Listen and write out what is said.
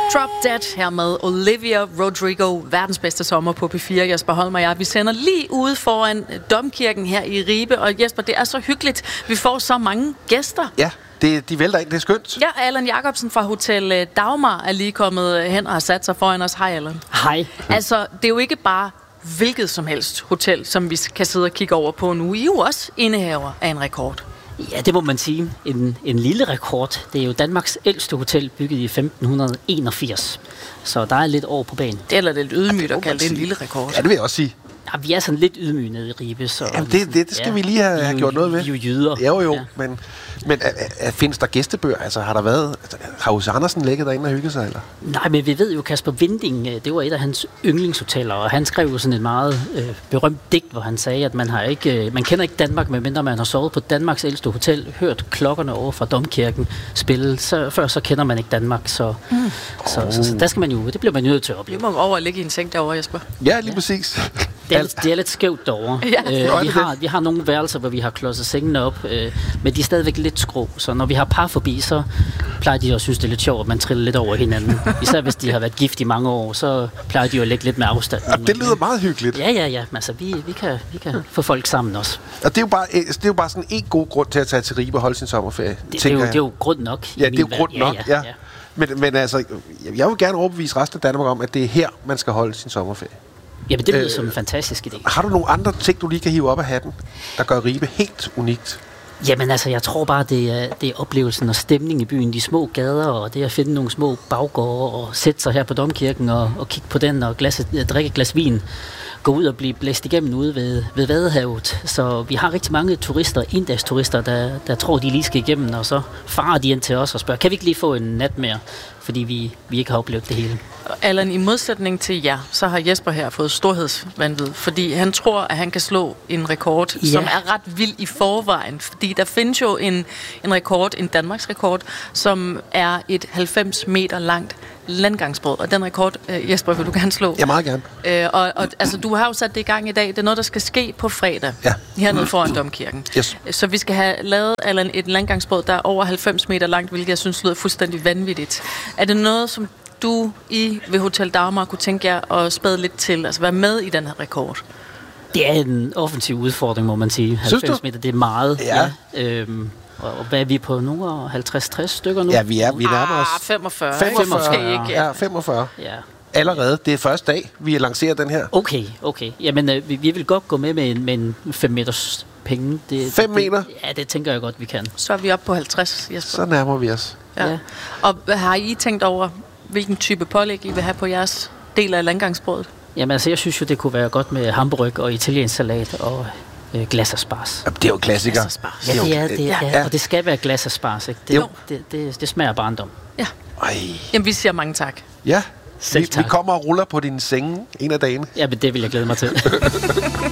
Drop Dead her med Olivia Rodrigo, verdens bedste sommer på P4. Jesper Holm og jeg, vi sender lige ude foran Domkirken her i Ribe. Og Jesper, det er så hyggeligt. Vi får så mange gæster. Ja, de vælter ind. Det er skønt. Ja, Allan Jacobsen fra Hotel Dagmar er lige kommet hen og har sat sig foran os. Hej, Allan. Hej. Altså, det er jo ikke bare hvilket som helst hotel, som vi kan sidde og kigge over på nu. I er jo også indehaver af en rekord. Ja, det må man sige. En lille rekord. Det er jo Danmarks ældste hotel, bygget i 1581. Så der er lidt år på banen. Det er lidt ydmygt at kalde det en lille rekord. Ja, det vil jeg også sige. Ja, vi er sådan lidt ydmyge nede i Ribe. Så jamen, det skal vi lige have gjort noget ved. Vi er jo jyder. Jo. Ja. Men findes der gæstebøger? Altså, har der været... Har H.C. Andersen ligget derinde og hygget sig, eller? Nej, men vi ved jo, Kasper Winding, det var et af hans yndlingshoteller, og han skrev jo sådan et meget berømt digt, hvor han sagde, at man kender ikke Danmark, medmindre man har sovet på Danmarks ældste hotel, hørt klokkerne over fra Domkirken spille, før så kender man ikke Danmark, så der skal man jo, det bliver man nødt til at opleve. Vi må over og ligge i en seng derovre, Jesper. Ja, lige præcis. Det er lidt skævt derovre. Ja. Vi har nogle værelser, hvor vi har klodset sengene op, men de er stadigvæk lidt skrå. Så når vi har par forbi, så plejer de at synes, det er lidt sjovt, at man triller lidt over hinanden. Især hvis de har været gift i mange år, så plejer de jo at lægge lidt med afstand. Ja, det lyder meget hyggeligt. Ja. Altså, vi kan få folk sammen også. Og det er jo bare sådan en god grund til at tage til Ribe og holde sin sommerferie. Det er jo grund nok. Ja, det er jo grund nok, ja. Men altså, jeg vil gerne overbevise resten af Danmark om, at det er her, man skal holde sin sommerferie. Jamen, det lyder som en fantastisk idé. Har du nogle andre ting, du lige kan hive op af hatten, der gør Ribe helt unikt? Jamen altså, jeg tror bare, det er oplevelsen og stemningen i byen, de små gader, og det at finde nogle små baggårde og sætte sig her på Domkirken og kigge på den og drikke et glas vin. Gå ud og blive blæst igennem ude ved Vadehavet. Så vi har rigtig mange turister, indagsturister, der tror, de lige skal igennem, og så farer de ind til os og spørger, kan vi ikke lige få en nat mere? Fordi vi ikke har oplevet det hele. Allan, i modsætning til jer, så har Jesper her fået storhedsvanvid, fordi han tror, at han kan slå en rekord, som er ret vild i forvejen. Fordi der findes jo en rekord, en Danmarks rekord, som er et 90 meter langt landgangsbrød. Og den rekord, Jesper, vil du gerne slå? Ja, meget gerne. Og altså, du har jo sat det i gang i dag. Det er noget, der skal ske på fredag, hernede foran Domkirken. Yes. Så vi skal have lavet et landgangsbrød, der er over 90 meter langt, hvilket jeg synes lyder fuldstændig vanvittigt. Er det noget, som du ved Hotel Dagmar kunne tænke jer at spæde lidt til, altså være med i den her rekord? Det er en offensiv udfordring, må man sige. 90 meter, det er meget. Ja. Og hvad er vi på nu? 50-60 stykker nu? Ja, vi nærmer os. 45. 45. Ikke? Ja, 45. Ja. Allerede. Det er første dag, vi lancerer den her. Okay. Jamen, vi vil godt gå med en 5 meters penge. 5 meter? Ja, det tænker jeg godt, vi kan. Så er vi oppe på 50, Jesper. Så nærmer vi os. Ja. Og har I tænkt over, hvilken type pålæg I vil have på jeres del af landgangsbrødet? Jamen altså, jeg synes jo, det kunne være godt med hamburg og italiensk salat og glas asparges. Det er jo klassiker. Ja, det er. Og det skal være glas asparges, ikke? Det smager barndom. Ja. Ej. Jamen, vi siger mange tak. Ja, Selv tak. Vi kommer og ruller på dine senge en af dagene. Ja, men det vil jeg glæde mig til.